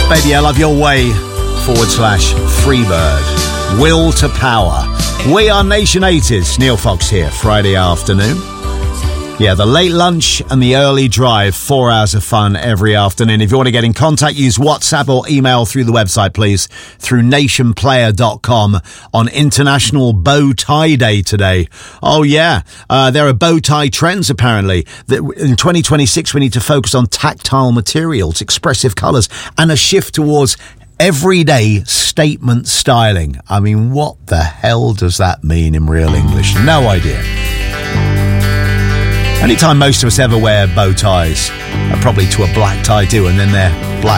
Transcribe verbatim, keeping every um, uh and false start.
Baby, I love your way. Forward slash Freebird. Will to power. We are Nation eighties. Neil Fox here, Friday afternoon. Yeah, the late lunch and the early drive. Four hours of fun every afternoon. If you want to get in contact, use WhatsApp or email through the website, please. Through nation player dot com on International Bow Tie Day today. Oh, yeah. Uh, there are bow tie trends, apparently. In twenty twenty-six, we need to focus on tactile materials, expressive colours, and a shift towards everyday statement styling. I mean, what the hell does that mean in real English? No idea. Only time most of us ever wear bow ties are probably to a black tie do, and then they're black